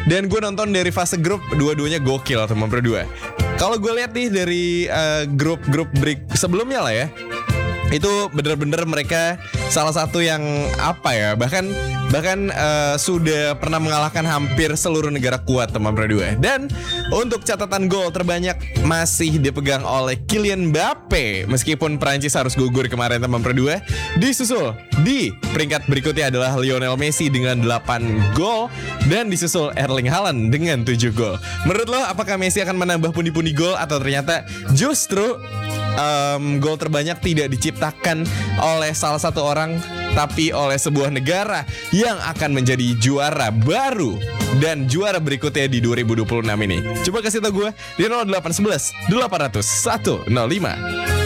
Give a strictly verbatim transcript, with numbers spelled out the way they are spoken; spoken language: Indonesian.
Dan gue nonton dari fase grup, dua-duanya gokil teman berdua. Kalau gue lihat nih dari uh, grup-grup break sebelumnya lah ya, itu bener-bener mereka salah satu yang apa ya, bahkan bahkan uh, sudah pernah mengalahkan hampir seluruh negara kuat teman berdua. Dan untuk catatan gol terbanyak masih dipegang oleh Kylian Mbappe, meskipun Prancis harus gugur kemarin teman berdua. Disusul di peringkat berikutnya adalah Lionel Messi dengan delapan gol, dan disusul Erling Haaland dengan tujuh gol. Menurut lo apakah Messi akan menambah pundi-pundi gol, atau ternyata justru Um, gol terbanyak tidak diciptakan oleh salah satu orang, tapi oleh sebuah negara yang akan menjadi juara baru dan juara berikutnya di dua ribu dua puluh enam ini? Coba kasih tau gue di nol delapan satu satu delapan nol satu satu nol lima.